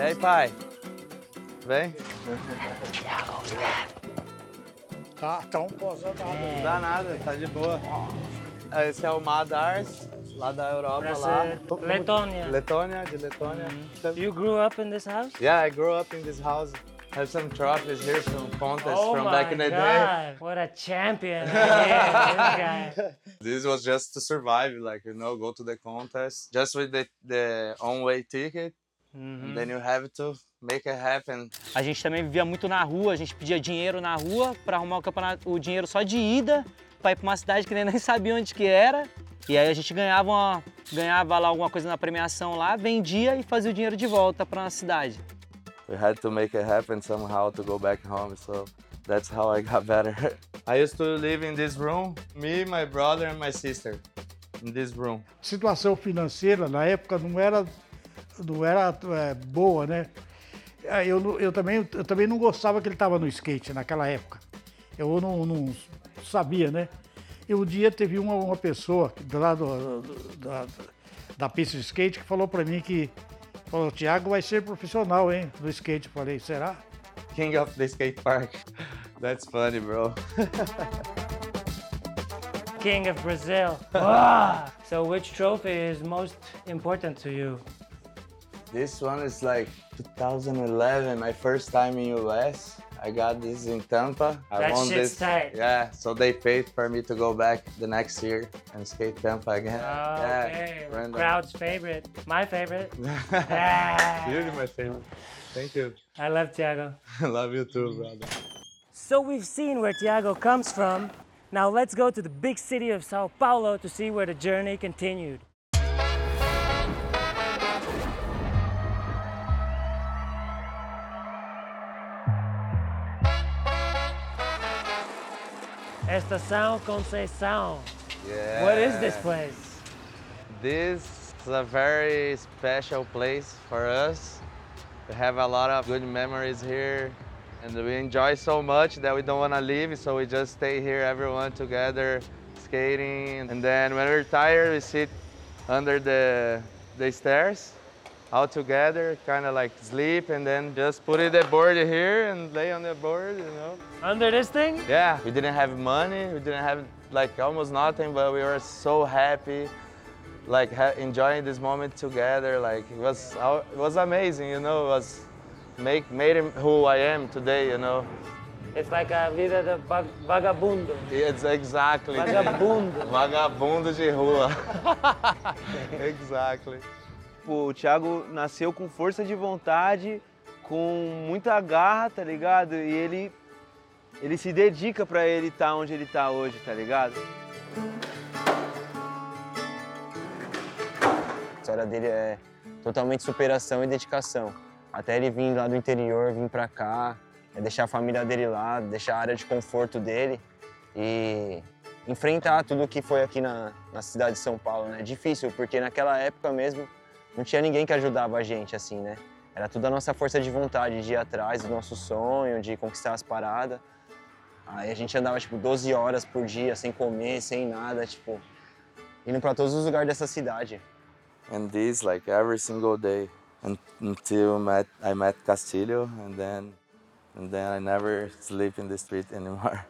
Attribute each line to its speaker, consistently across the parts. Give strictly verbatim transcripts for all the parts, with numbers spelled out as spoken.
Speaker 1: E aí, pai? Bem?
Speaker 2: Tá, então, posso dar nada.
Speaker 1: Não dá nada, tá de boa. Esse é o Madars, lá da Europa, lá.
Speaker 3: Letônia.
Speaker 1: Letônia, de Letônia.
Speaker 3: You grew up in this house?
Speaker 1: Yeah, I grew up in this house. Have some trophies here from contests
Speaker 3: Oh
Speaker 1: from
Speaker 3: my
Speaker 1: back in the day.
Speaker 3: God, what a champion. Yeah, this guy.
Speaker 1: This was just to survive, like, you know, go to the contest, just with the, the on-way ticket,
Speaker 3: Mm-hmm.
Speaker 1: and then you have to make it happen.
Speaker 4: A gente também vivia muito na rua, a gente pedia dinheiro na rua para arrumar o campeonato, o dinheiro só de ida, para ir para uma cidade que nem, nem sabia onde que era. E aí a gente ganhava, uma, ganhava lá alguma coisa na premiação lá, vendia e fazia o dinheiro de volta para a cidade.
Speaker 1: We had to make it happen somehow to go back home, so that's how I got better. I used to live in this room, me, my brother and my sister, in this room.
Speaker 2: Situação financeira na época não era, não era é, boa, né? Eu, não- eu, também, eu também não gostava que ele estava no skate naquela época. Eu não, não sabia, né? E um dia teve uma, uma pessoa do lado do- da, da pista de skate que falou para mim que falou, Thiago vai ser profissional, hein, no skate. Eu falei, será?
Speaker 1: King of the skate park. That's funny, bro.
Speaker 3: King of Brazil. Wow. So which trophy is most important to you?
Speaker 1: This one is like two thousand eleven, my first time in U S. I got this in Tampa. I
Speaker 3: That
Speaker 1: won
Speaker 3: shit's
Speaker 1: this.
Speaker 3: tight.
Speaker 1: Yeah, so they paid for me to go back the next year and skate Tampa again.
Speaker 3: Okay,
Speaker 1: Yeah, random.
Speaker 3: crowd's favorite. My favorite. Ah.
Speaker 1: Really my favorite. Thank you.
Speaker 3: I love Thiago.
Speaker 1: Love you too, brother.
Speaker 3: So we've seen where Thiago comes from. Now let's go to the big city of Sao Paulo to see where the journey continued. Estação Conceição.
Speaker 1: Yeah.
Speaker 3: What is this place?
Speaker 1: This is a very special place for us. We have a lot of good memories here, and we enjoy so much that we don't want to leave, so we just stay here, everyone together, skating. And then when we're tired, we sit under the, the stairs, all together, kind of like sleep, and then just put it the board here and lay on the board, you know.
Speaker 3: Under this thing?
Speaker 1: Yeah, we didn't have money, we didn't have like almost nothing, but we were so happy, like ha enjoying this moment together. Like it was, it was amazing, you know. It was make made him who I am today, you know.
Speaker 3: It's like a vida de vag- vagabundo.
Speaker 1: It's exactly.
Speaker 3: Vagabundo.
Speaker 1: Vagabundo de rua. Exactly.
Speaker 5: O Thiago nasceu com força de vontade, com muita garra, tá ligado? E ele, ele se dedica pra ele estar onde ele tá hoje, tá ligado?
Speaker 6: A história dele é totalmente superação e dedicação. Até ele vir lá do interior, vir pra cá, é deixar a família dele lá, deixar a área de conforto dele e enfrentar tudo que foi aqui na, na cidade de São Paulo, né? Difícil, porque naquela época mesmo não tinha ninguém que ajudava a gente, assim, né? Era tudo a nossa força de vontade de ir atrás do nosso sonho, de conquistar as paradas. Aí a gente andava, tipo, doze horas por dia, sem comer, sem nada, tipo, indo pra todos os lugares dessa cidade.
Speaker 1: And this like every single day un until met, I met Castillo, and then and then I never sleep in the street anymore.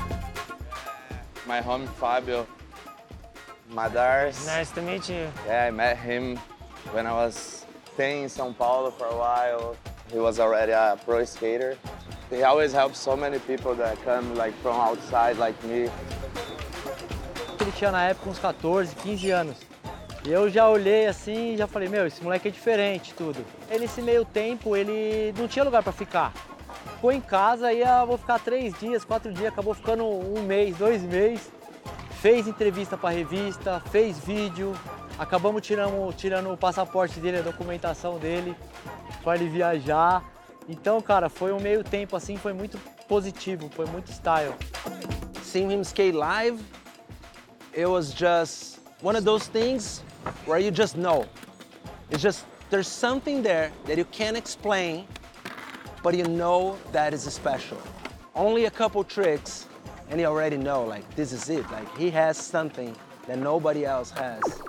Speaker 1: My homie Fabio Madars.
Speaker 3: Nice to meet you.
Speaker 1: Yeah, I met him when I was staying in São Paulo for a while. He was already a pro skater. He always helps so many people that come like from outside like me.
Speaker 4: Ele tinha na época uns quatorze, quinze anos. E eu já olhei assim e já falei, meu, esse moleque é diferente, tudo. E nesse meio tempo, ele não tinha lugar pra ficar. Ficou em casa, ia, vou ficar três dias, quatro dias, acabou ficando um mês, dois meses. Fez entrevista pra revista, fez vídeo. Acabamos tirando, tirando o passaporte dele, a documentação dele, pra ele viajar. Então, cara, foi um meio tempo assim, foi muito positivo, foi muito style.
Speaker 7: Seeing him skate live, it was just one of those things where you just know. It's just, there's something there that you can't explain, but you know that is special. Only a couple tricks, and you already know, like, this is it. Like, he has something that nobody else has.